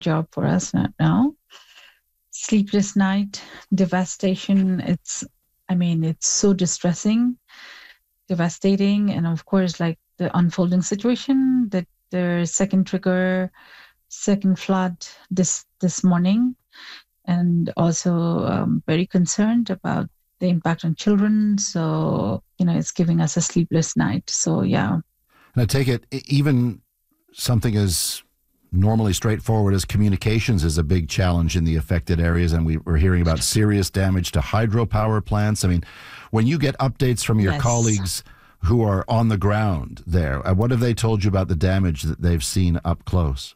job for us now. Sleepless night, devastation. It's so distressing, devastating. And of course, like the unfolding situation, that the second trigger, second flood this morning, and also very concerned about the impact on children. So, it's giving us a sleepless night. So, yeah. And I take it even something as normally straightforward as communications is a big challenge in the affected areas. And we're hearing about serious damage to hydropower plants. I mean, when you get updates from your colleagues who are on the ground there, what have they told you about the damage that they've seen up close?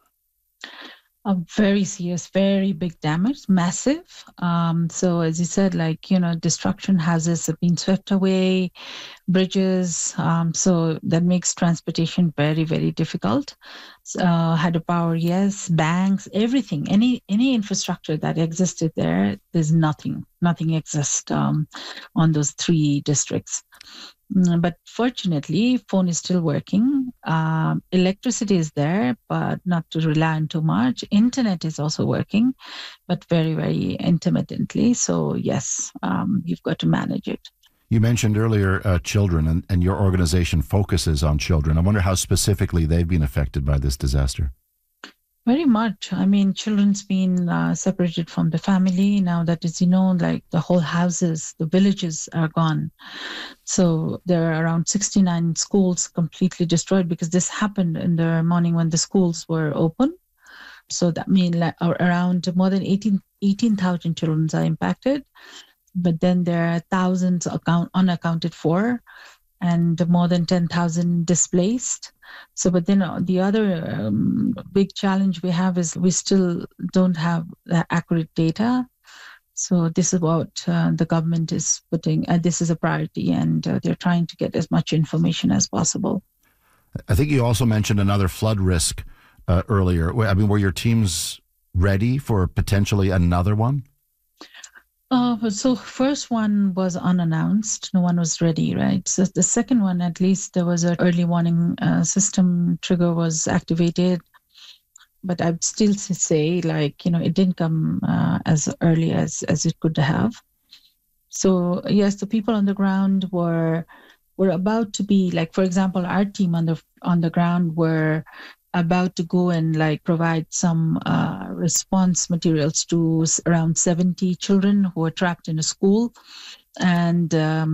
A very serious, very big damage, massive. So as you said, destruction, houses have been swept away, bridges. So that makes transportation very, very difficult. Hydropower, yes, banks, everything, any infrastructure that existed there, there's nothing exists on those three districts. But fortunately, phone is still working. Electricity is there, but not to rely on too much. Internet is also working, but very, very intermittently. So yes, you've got to manage it. You mentioned earlier children, and your organization focuses on children. I wonder how specifically they've been affected by this disaster. Very much. I mean, children's been separated from the family. Now that is, the whole houses, the villages are gone. So there are around 69 schools completely destroyed because this happened in the morning when the schools were open. So that means around more than 18,000 children are impacted. But then there are thousands unaccounted for, and more than 10,000 displaced. So, but then the other big challenge we have is we still don't have the accurate data. So this is what the government is putting, this is a priority, and they're trying to get as much information as possible. I think you also mentioned another flood risk earlier. I mean, were your teams ready for potentially another one? So first one was unannounced. No one was ready, right? So the second one, at least there was an early warning system trigger was activated. But I'd still say, it didn't come as early as it could have. So yes, the people on the ground were about to be, for example, our team on the ground were about to go and provide some response materials to around 70 children who were trapped in a school. And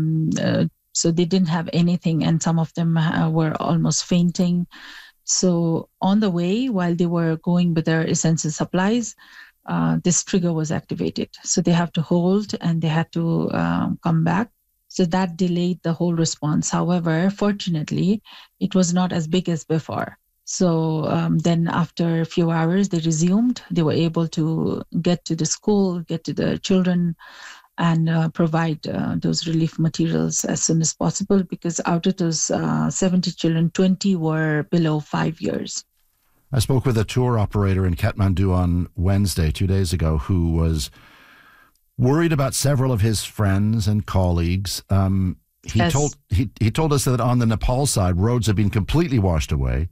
so they didn't have anything, and some of them were almost fainting. So on the way, while they were going with their essential supplies, this trigger was activated. So they have to hold and they had to come back. So that delayed the whole response. However, fortunately, it was not as big as before. So then after a few hours, they resumed. They were able to get to the school, get to the children, and provide those relief materials as soon as possible, because out of those 70 children, 20 were below 5 years. I spoke with a tour operator in Kathmandu on Wednesday, 2 days ago, who was worried about several of his friends and colleagues. He told us that on the Nepal side, roads have been completely washed away.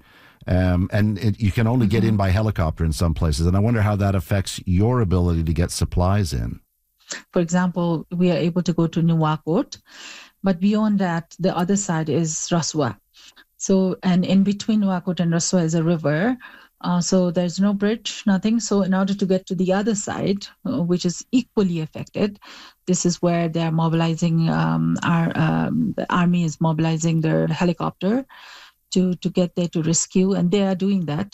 You can only get in by helicopter in some places. And I wonder how that affects your ability to get supplies in. For example, we are able to go to Nuwakot, but beyond that, the other side is Raswa. So, and in between Nuwakot and Raswa is a river. So there's no bridge, nothing. So in order to get to the other side, which is equally affected, this is where they're mobilizing, the army is mobilizing their helicopter to get there to rescue, and they are doing that.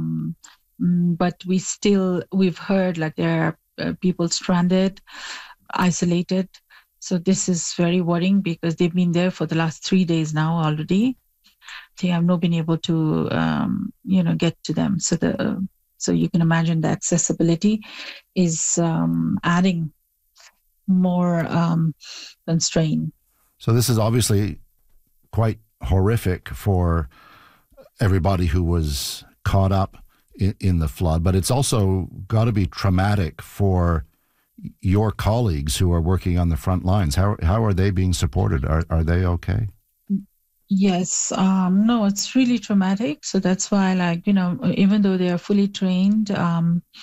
But we've heard there are people stranded, isolated. So this is very worrying because they've been there for the last 3 days now already. They have not been able to, get to them. So you can imagine the accessibility is adding more constraint. So this is obviously quite horrific for everybody who was caught up in the flood, but it's also got to be traumatic for your colleagues who are working on the front lines. How are they being supported? Are they okay? Yes, no, it's really traumatic. So that's why, like, even though they are fully trained,